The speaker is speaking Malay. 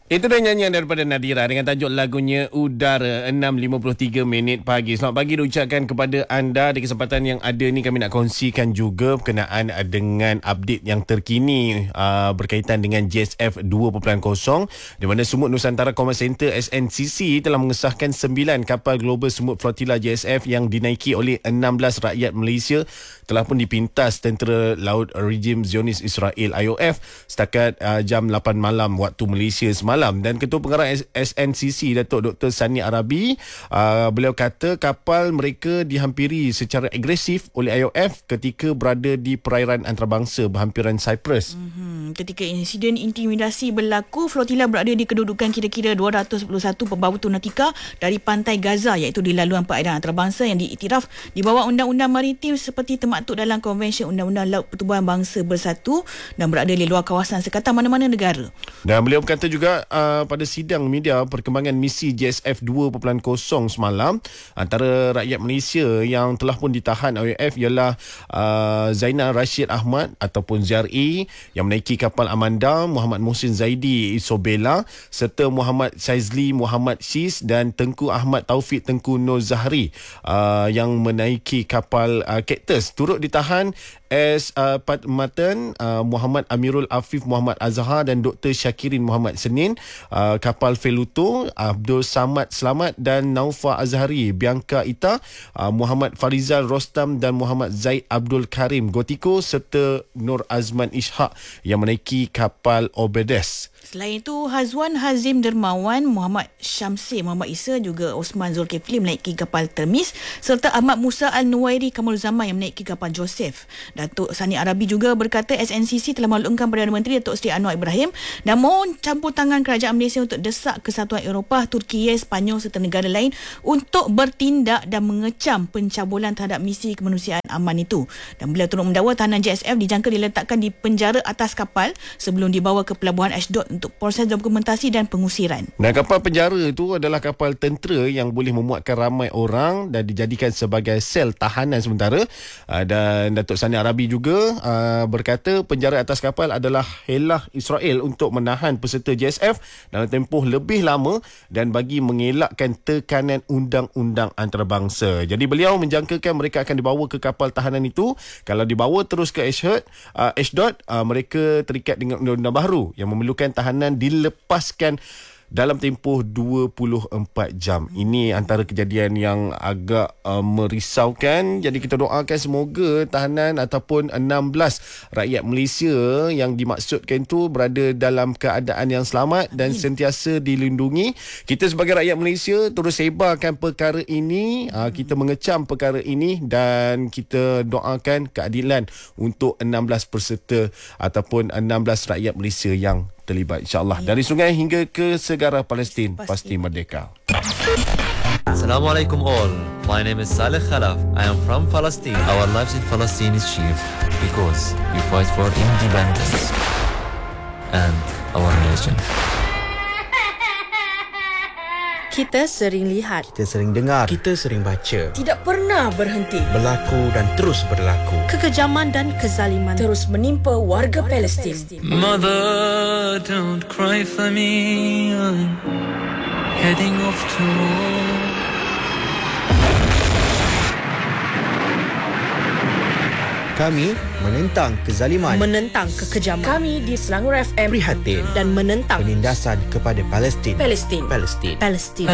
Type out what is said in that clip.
Itu dah nyanyian daripada Nadira dengan tajuk lagunya Udara. 6.53 minit pagi. Selamat pagi diucapkan kepada anda. Di kesempatan yang ada ni kami nak kongsikan juga berkenaan dengan update yang terkini berkaitan dengan JSF 2.0, di mana Semut Nusantara Command Center SNCC telah mengesahkan 9 kapal Global Semut Flotilla JSF yang dinaiki oleh 16 rakyat Malaysia telah pun dipintas Tentera Laut Rejim Zionis Israel IOF setakat jam 8 malam waktu Malaysia semalam. Dan Ketua Pengarah SNCC Datuk Dr. Sani Arabi, beliau kata kapal mereka dihampiri secara agresif oleh IOF ketika berada di perairan antarabangsa berhampiran Cyprus. Ketika insiden intimidasi berlaku, flotila berada di kedudukan kira-kira 211 pembawatu nautika dari pantai Gaza, iaitu di laluan perairan antarabangsa yang diiktiraf di bawah undang-undang maritim seperti termaktub dalam Konvensyen Undang-Undang Laut Pertubuhan Bangsa Bersatu dan berada di luar kawasan sekatan mana-mana negara. Dan beliau berkata juga pada sidang media perkembangan misi JSF 2.0 semalam, antara rakyat Malaysia yang telah pun ditahan IOF ialah Zainal Rashid Ahmad ataupun ZRE yang menaiki kapal Amanda, Muhammad Muhsin Zaidi Isobela serta Muhammad Saizli Muhammad Sis dan Tengku Ahmad Taufik Tengku Nur Zahri yang menaiki kapal Cactus. Turut ditahan S. Patmatan, Muhammad Amirul Afif Muhammad Azhar dan Dr. Syakirin Muhammad Senin, kapal Feluto, Abdul Samad Selamat dan Naufa Azhari Bianca Ita, Muhammad Farizal Rostam dan Muhammad Zaid Abdul Karim Gotiko serta Nur Azman Ishak yang menaiki kapal Obedes. Selain itu, Hazwan Hazim Dermawan, Muhammad Syamsi Muhammad Isa juga Osman Zulkifli menaiki kapal Termis serta Ahmad Musa Al-Nuwairi Kamal Zaman yang menaiki kapal Joseph. Datuk Sani Arabi juga berkata SNCC telah maklumkan Perdana Menteri Datuk Seri Anwar Ibrahim dan mohon campur tangan kerajaan Malaysia untuk desak Kesatuan Eropah, Turki, Sepanyol serta negara lain untuk bertindak dan mengecam pencabulan terhadap misi kemanusiaan aman itu. Dan beliau turut mendakwa tahanan JSF dijangka diletakkan di penjara atas kapal sebelum dibawa ke pelabuhan Ashdod untuk proses dokumentasi dan pengusiran. Dan kapal penjara itu adalah kapal tentera yang boleh memuatkan ramai orang dan dijadikan sebagai sel tahanan sementara. Dan Datuk Sani Arabi juga berkata penjara atas kapal adalah helah Israel untuk menahan peserta JSF dalam tempoh lebih lama dan bagi mengelakkan tekanan undang-undang antarabangsa. Jadi beliau menjangkakan mereka akan dibawa ke kapal tahanan itu. Kalau dibawa terus ke Ashdod, mereka terikat dengan undang-undang baru yang memerlukan tahanan dilepaskan dalam tempoh 24 jam. Ini antara kejadian yang agak merisaukan. Jadi kita doakan semoga tahanan ataupun 16 rakyat Malaysia yang dimaksudkan itu berada dalam keadaan yang selamat dan sentiasa dilindungi. Kita sebagai rakyat Malaysia terus sebarkan perkara ini, kita mengecam perkara ini dan kita doakan keadilan untuk 16 peserta ataupun 16 rakyat Malaysia yang terlibat, insyaAllah. Dari sungai hingga ke segara Palestin, pasti merdeka. Assalamualaikum all. My name is Saleh Khalaf. I am from Palestine. Our lives in Palestine is cheap because we fight for independence and our nation. Kita sering lihat, kita sering dengar, kita sering baca, tidak pernah berhenti, berlaku dan terus berlaku. Kekejaman dan kezaliman terus menimpa warga Palestin. Mother, don't cry for me. I'm heading off to war. Kami menentang kezaliman, menentang kekejaman. Kami di Selangor FM prihatin dan menentang penindasan kepada Palestin. Palestin. Palestin. Palestin.